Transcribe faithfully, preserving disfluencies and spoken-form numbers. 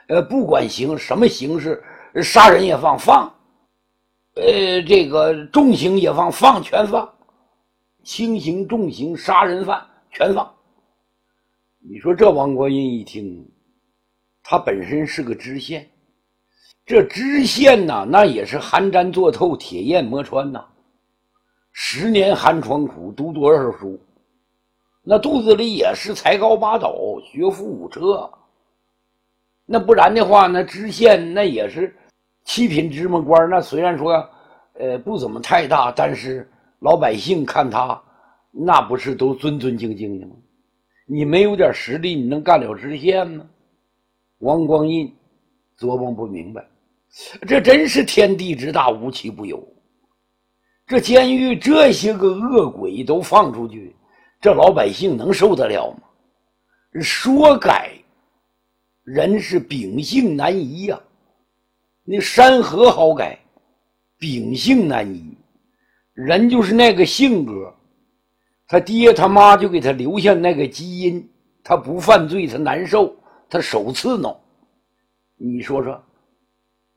呃，不管形什么形式，杀人也放放，呃，这个重刑也放放全放，轻刑重刑杀人犯全放。你说这王国印一听，他本身是个知县，这知县呐，那也是寒毡做透，铁砚磨穿呐。十年寒窗苦，读多少书？那肚子里也是才高八斗，学富五车。那不然的话，那知县那也是七品芝麻官，那虽然说呃不怎么太大，但是老百姓看他那不是都尊尊敬敬的吗？你没有点实力，你能干了知县吗？王光印琢磨不明白，这真是天地之大，无奇不有。这监狱这些个恶鬼都放出去，这老百姓能受得了吗？说改人是秉性难移呀、啊，那山河好改，秉性难移。人就是那个性格，他爹他妈就给他留下那个基因，他不犯罪他难受，他手刺挠。你说说